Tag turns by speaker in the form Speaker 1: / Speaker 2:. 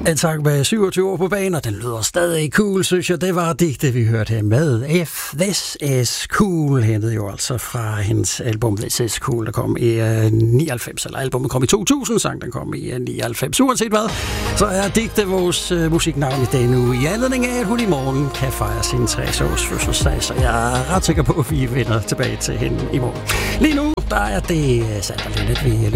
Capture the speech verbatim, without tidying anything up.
Speaker 1: En sang med syvogtyve år på banen, og den lyder stadig cool, synes jeg. Det var digte, vi hørte her med F. This is Cool, hentede jo altså fra hendes album This is Cool, der kom i uh, nioghalvfems, eller albumet kom i to tusind, sang den kom i uh, nioghalvfems. Uanset hvad, så er digte vores uh, musiknavn i denne uge, i anledning af, at hun i morgen kan fejre sin tres års fødselsdag, så jeg er ret sikker på, at vi vender tilbage til hende i morgen. Lige nu, der er det sandt og lidt, vi